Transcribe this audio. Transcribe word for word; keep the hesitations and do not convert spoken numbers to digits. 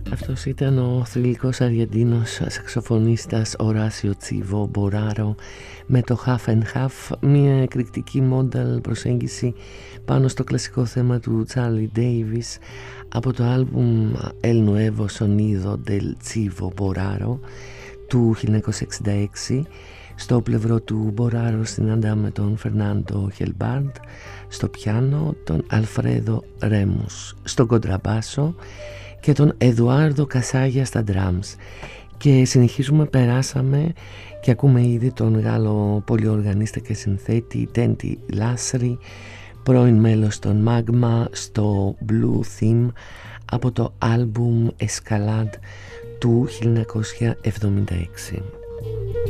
Αυτός ήταν ο θρυλικός Αργεντίνος σαξοφωνίστας Οράσιο Τσίβο Μποράρο με το Half and Half, μια εκρηκτική modal προσέγγιση πάνω στο κλασικό θέμα του Τσάρλι Ντέιβις από το άλμπουμ El Nuevo Sonido del Chivo Boraro του χίλια εννιακόσια εξήντα έξι. Στο πλευρό του Μποράρο συναντάμε τον Φερνάντο Χελμπάρντ στο πιάνο, τον Αλφρέδο Ρέμους στο κοντραμπάσο και τον Εδουάρδο Κασάγια στα drums. Και συνεχίζουμε, περάσαμε και ακούμε ήδη τον Γάλλο πολυοργανίστα και συνθέτη Τέντι Λάσρη, πρώην μέλος των Μάγμα, στο Blue Theme από το άλμπουμ Escalade του χίλια εννιακόσια εβδομήντα έξι.